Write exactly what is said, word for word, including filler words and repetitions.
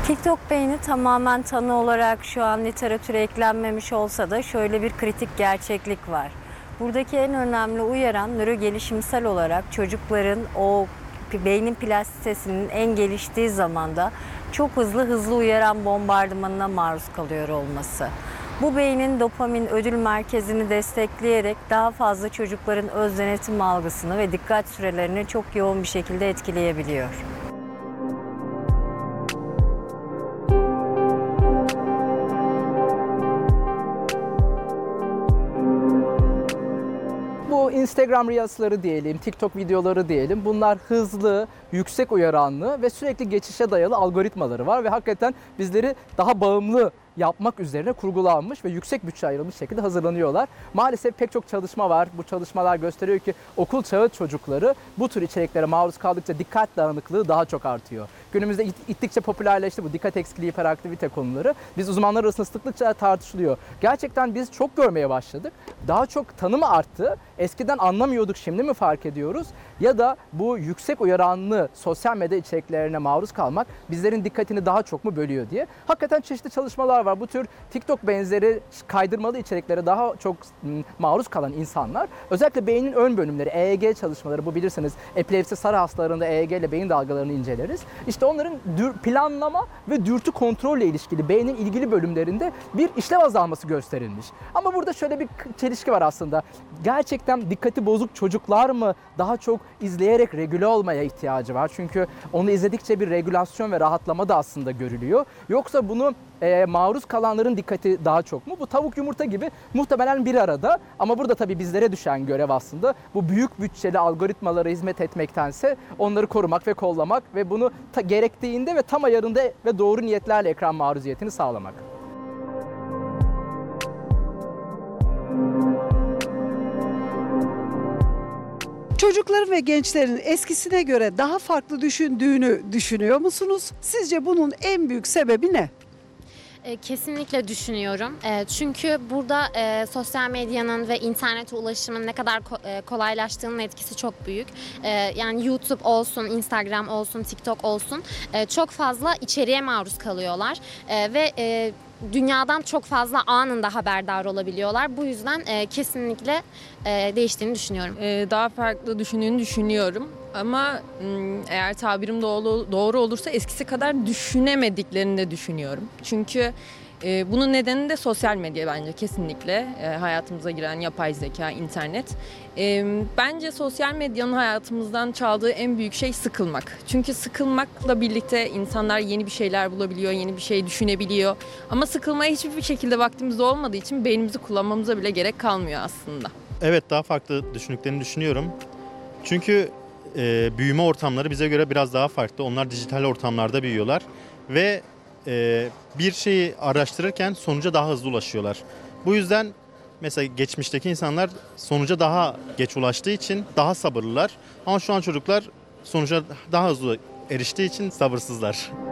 TikTok beyni tamamen tanı olarak şu an literatüre eklenmemiş olsa da şöyle bir kritik gerçeklik var. Buradaki en önemli uyaran nörogelişimsel olarak çocukların o beynin plastisitesinin en geliştiği zamanda çok hızlı hızlı uyaran bombardımanına maruz kalıyor olması. Bu beynin dopamin ödül merkezini destekleyerek daha fazla çocukların öz denetim algısını ve dikkat sürelerini çok yoğun bir şekilde etkileyebiliyor. Bu Instagram Reels'ları diyelim, TikTok videoları diyelim. Bunlar hızlı, yüksek uyaranlı ve sürekli geçişe dayalı algoritmaları var ve hakikaten bizleri daha bağımlı yapmak üzerine kurgulanmış ve yüksek bütçe ayrılmış şekilde hazırlanıyorlar. Maalesef pek çok çalışma var. Bu çalışmalar gösteriyor ki okul çağı çocukları bu tür içeriklere maruz kaldıkça dikkat dağınıklığı daha çok artıyor. Günümüzde gittikçe popülerleşti bu dikkat eksikliği, hiperaktivite konuları. Biz uzmanlar arasında sıklıkça tartışılıyor. Gerçekten biz çok görmeye başladık. Daha çok tanımı arttı. Eskiden anlamıyorduk, şimdi mi fark ediyoruz? Ya da bu yüksek uyaranlı sosyal medya içeriklerine maruz kalmak bizlerin dikkatini daha çok mu bölüyor diye. Hakikaten çeşitli çalışmalar var. Bu tür TikTok benzeri kaydırmalı içeriklere daha çok maruz kalan insanlar, özellikle beynin ön bölümleri, E E G çalışmaları, bu bilirsiniz epilepsi sarı hastalarında E E G ile beyin dalgalarını inceleriz. İşte onların planlama ve dürtü kontrolle ilişkili beynin ilgili bölümlerinde bir işlev azalması gösterilmiş. Ama burada şöyle bir çelişki var aslında. Gerçekten dikkati bozuk çocuklar mı daha çok izleyerek regüle olmaya ihtiyacı var? Çünkü onu izledikçe bir regülasyon ve rahatlama da aslında görülüyor. Yoksa bunu e, maruz kalanların dikkati daha çok mu? Bu tavuk yumurta gibi muhtemelen bir arada. Ama burada tabii bizlere düşen görev aslında bu büyük bütçeli algoritmalara hizmet etmektense onları korumak ve kollamak ve bunu ta, gerektiğinde ve tam ayarında ve doğru niyetlerle ekran maruziyetini sağlamak. Çocukların ve gençlerin eskisine göre daha farklı düşündüğünü düşünüyor musunuz? Sizce bunun en büyük sebebi ne? Kesinlikle düşünüyorum. Çünkü burada sosyal medyanın ve internete ulaşımın ne kadar kolaylaştığının etkisi çok büyük. Yani YouTube olsun, Instagram olsun, TikTok olsun çok fazla içeriğe maruz kalıyorlar ve dünyadan çok fazla anında haberdar olabiliyorlar. Bu yüzden kesinlikle değiştiğini düşünüyorum. Daha farklı düşündüğünü düşünüyorum. Ama eğer tabirim doğru, doğru olursa eskisi kadar düşünemediklerini de düşünüyorum. Çünkü e, bunun nedeni de sosyal medya bence kesinlikle. E, hayatımıza giren yapay zeka, internet. E, bence sosyal medyanın hayatımızdan çaldığı en büyük şey sıkılmak. Çünkü sıkılmakla birlikte insanlar yeni bir şeyler bulabiliyor, yeni bir şey düşünebiliyor. Ama sıkılmaya hiçbir şekilde vaktimiz olmadığı için beynimizi kullanmamıza bile gerek kalmıyor aslında. Evet, daha farklı düşündüklerini düşünüyorum. Çünkü e, büyüme ortamları bize göre biraz daha farklı. Onlar dijital ortamlarda büyüyorlar ve e, bir şeyi araştırırken sonuca daha hızlı ulaşıyorlar. Bu yüzden mesela geçmişteki insanlar sonuca daha geç ulaştığı için daha sabırlılar. Ama şu an çocuklar sonuca daha hızlı eriştiği için sabırsızlar.